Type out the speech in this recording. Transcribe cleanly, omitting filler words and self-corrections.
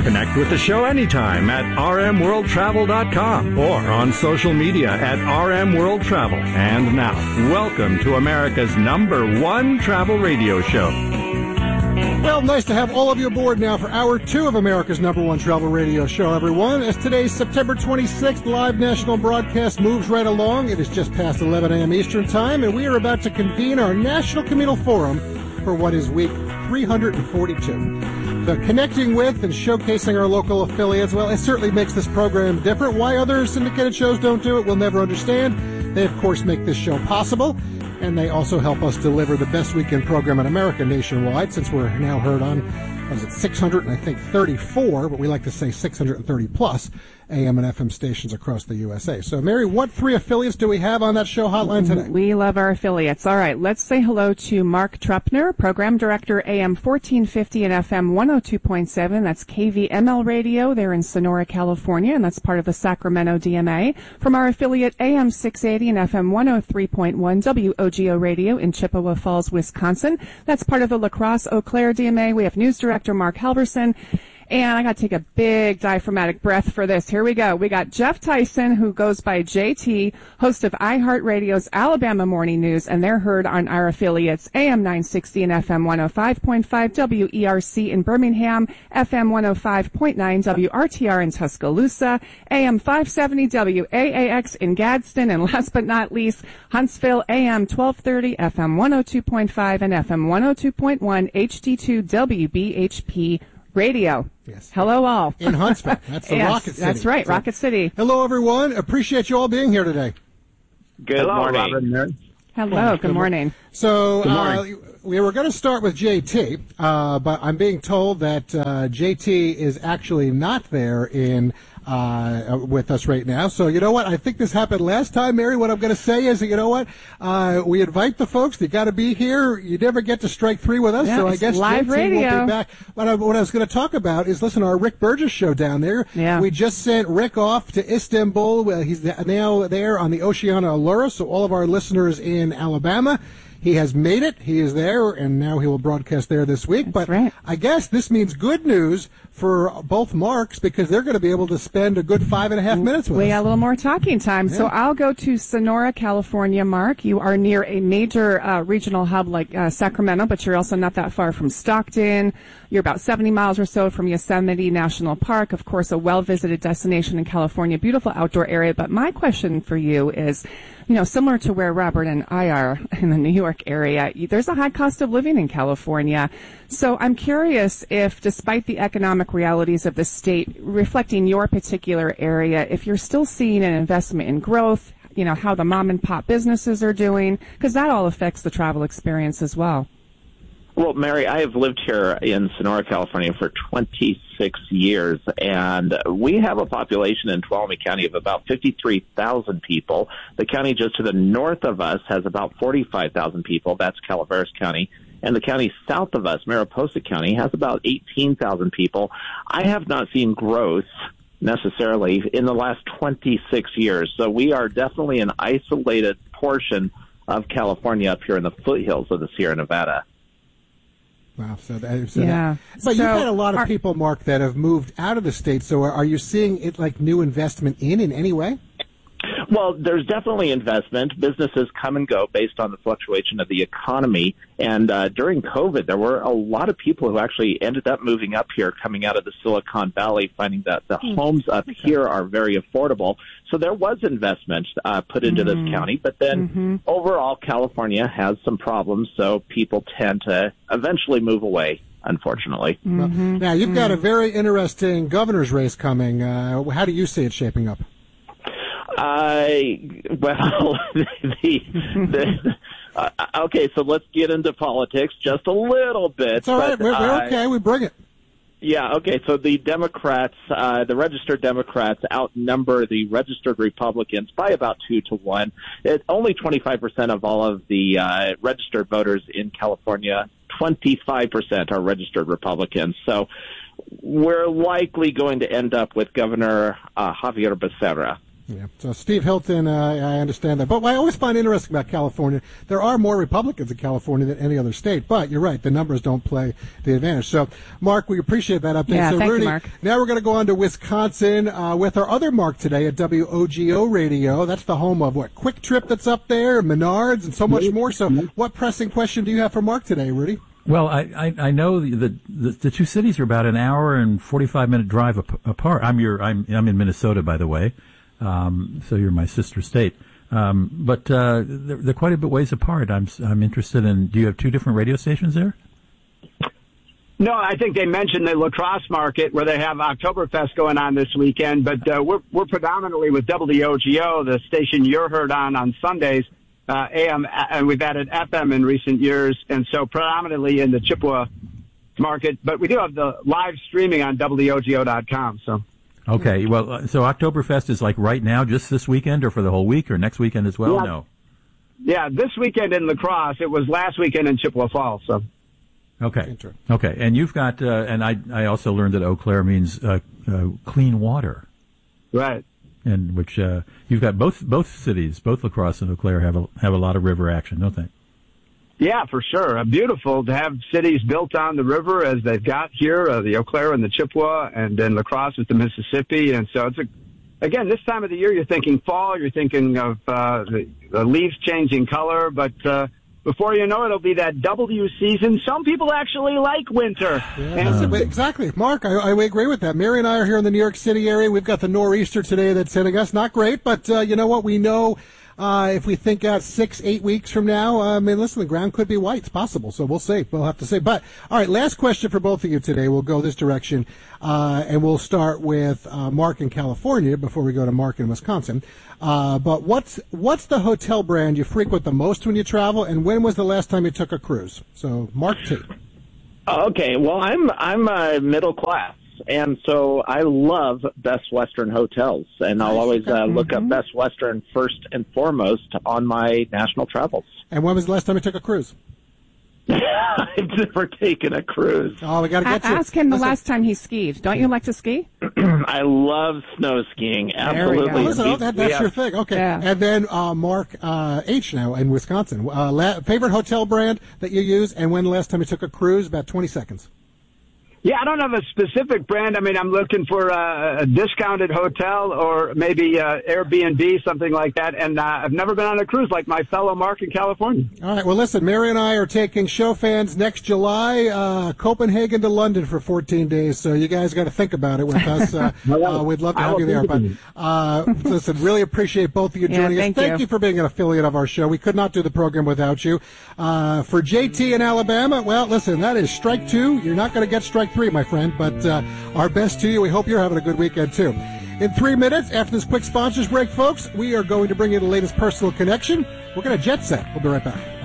Connect with the show anytime at rmworldtravel.com or on social media at rmworldtravel. And now, welcome to America's #1 travel radio show. Well, nice to have all of you aboard now for Hour 2 of America's #1 travel radio show, everyone. As today's September 26th live national broadcast moves right along, it is just past 11 a.m. Eastern Time, and we are about to convene our National Communal Forum for what is week 342. The connecting with and showcasing our local affiliates, well, it certainly makes this program different. Why other syndicated shows don't do it, we'll never understand. They, of course, make this show possible, and they also help us deliver the best weekend program in America nationwide, since we're now heard on, 634, but we like to say 630 plus AM and FM stations across the USA. So, Mary, what 3 affiliates do we have on that show hotline today? We love our affiliates. All right, let's say hello to Mark Trupner, Program Director, AM 1450 and FM 102.7. That's KVML Radio. They're in Sonora, California, and that's part of the Sacramento DMA. From our affiliate, AM 680 and FM 103.1, WOGO Radio in Chippewa Falls, Wisconsin. That's part of the La Crosse Eau Claire DMA. We have News Director Mark Halverson. And I got to take a big diaphragmatic breath for this. Here we go. We got Jeff Tyson, who goes by JT, host of iHeartRadio's Alabama Morning News, and they're heard on our affiliates AM 960 and FM 105.5, WERC in Birmingham, FM 105.9, WRTR in Tuscaloosa, AM 570, WAAX in Gadsden, and last but not least, Huntsville, AM 1230, FM 102.5, and FM 102.1, HD2 WBHP Radio. Yes. Hello, all. In Huntsville. That's the yes, Rocket City. That's right, Rocket City. Hello, everyone. Appreciate you all being here today. Good morning. Robin. Hello, good morning. So, good morning. We were going to start with JT, but I'm being told that JT is actually not there in with us right now. So, you know what? I think this happened last time, Mary. What I'm going to say is, you know what? We invite the folks. You got to be here. You never get to strike 3 with us. Yeah, so I guess live JT radio. will be back. What I was going to talk about is, listen, our Rick Burgess show down there. Yeah. We just sent Rick off to Istanbul. Well, he's now there on the Oceana Allura. So all of our listeners in Alabama, he has made it. He is there, and now he will broadcast there this week. That's but right. I guess this means good news for both Marks, because they're going to be able to spend a good 5.5 minutes with us. We got a little more talking time. Yeah. So I'll go to Sonora, California, Mark. You are near a major regional hub like Sacramento, but you're also not that far from Stockton. You're about 70 miles or so from Yosemite National Park. Of course, a well-visited destination in California, beautiful outdoor area. But my question for you is, similar to where Robert and I are in the New York area, there's a high cost of living in California. So I'm curious if, despite the economic realities of the state reflecting your particular area, if you're still seeing an investment in growth, how the mom and pop businesses are doing, because that all affects the travel experience as well. Well, Mary, I have lived here in Sonora, California for 26 years, and we have a population in Tuolumne County of about 53,000 people. The county just to the north of us has about 45,000 people. That's Calaveras County. And the county south of us, Mariposa County, has about 18,000 people. I have not seen growth necessarily in the last 26 years. So we are definitely an isolated portion of California up here in the foothills of the Sierra Nevada. Wow. But you've had a lot of people, Mark, that have moved out of the state. So are you seeing it like new investment in any way? Well, there's definitely investment. Businesses come and go based on the fluctuation of the economy. And during COVID, there were a lot of people who actually ended up moving up here, coming out of the Silicon Valley, finding that the homes up here are very affordable. So there was investment put into this county. But then overall, California has some problems, so people tend to eventually move away, unfortunately. Well, now, you've got a very interesting governor's race coming. How do you see it shaping up? Okay, so let's get into politics just a little bit. It's all right. We're okay. We bring it. Yeah, okay, so the Democrats, the registered Democrats outnumber the registered Republicans by about 2-1. Only 25% of all of the registered voters in California, 25% are registered Republicans. So we're likely going to end up with Governor Javier Becerra. Yeah. So Steve Hilton, I understand that. But what I always find interesting about California, there are more Republicans in California than any other state. But you're right, the numbers don't play the advantage. So, Mark, we appreciate that update. Yeah, so, thank Rudy, you, Mark. now we're going to go on to Wisconsin with our other Mark today at WOGO Radio. That's the home of, Quick Trip that's up there, Menards, and so much more. So what pressing question do you have for Mark today, Rudy? Well, I know the two cities are about an hour and 45-minute drive apart. I'm in Minnesota, by the way, so you're my sister state. But they're quite a bit ways apart. I'm interested in. Do you have two different radio stations there? No, I think they mentioned the La Crosse market where they have Oktoberfest going on this weekend. But we're predominantly with WOGO, the station you're heard on Sundays. AM, and we've added FM in recent years, and so predominantly in the Chippewa market. But we do have the live streaming on WOGO.com. So, okay. Well, so Oktoberfest is like right now, just this weekend, or for the whole week, or next weekend as well? Yeah. No. Yeah, this weekend in La Crosse. It was last weekend in Chippewa Falls. So. Okay. Okay. And you've got, and I also learned that Eau Claire means clean water. Right. And which you've got both cities, both La Crosse and Eau Claire have a lot of river action, don't they? Yeah, for sure. Beautiful to have cities built on the river as they've got here, the Eau Claire and the Chippewa, and then La Crosse with the Mississippi. And so it's again, this time of the year, you're thinking fall, you're thinking of the leaves changing color, but before you know it, it'll be that W season. Some people actually like winter. Yeah, exactly. Mark, I agree with that. Mary and I are here in the New York City area. We've got the nor'easter today that's hitting us. Not great, but you know what? We know if we think out 6-8 weeks from now, I mean, listen, the ground could be white. It's possible, so we'll see. We'll have to see. But, all right, last question for both of you today. We'll go this direction, and we'll start with Mark in California before we go to Mark in Wisconsin. But what's the hotel brand you frequent the most when you travel, and when was the last time you took a cruise? So, Mark T. Okay, well, I'm middle class, and so I love Best Western hotels, and I'll always look up Best Western first and foremost on my national travels. And when was the last time you took a cruise? I've never taken a cruise. Oh, we got to get you. Ask him the last time he skied. Don't you like to ski? I love snow skiing. Absolutely. Well, listen, that's your thing. Okay. Yeah. And then Mark H. now in Wisconsin. Favorite hotel brand that you use, and when the last time you took a cruise? About 20 seconds. Yeah, I don't have a specific brand. I mean, I'm looking for a discounted hotel or maybe Airbnb, something like that. And I've never been on a cruise like my fellow Mark in California. All right. Well, listen, Mary and I are taking show fans next July, Copenhagen to London for 14 days. So you guys got to think about it with us. We'd love to have you there. But listen, really appreciate both of you joining us. Thank you for being an affiliate of our show. We could not do the program without you. For JT in Alabama, well, listen, that is strike two. You're not going to get strike three, my friend, but our best to you. We hope you're having a good weekend, too. In 3 minutes, after this quick sponsors break, folks, we are going to bring you the latest personal connection. We're going to jet set. We'll be right back.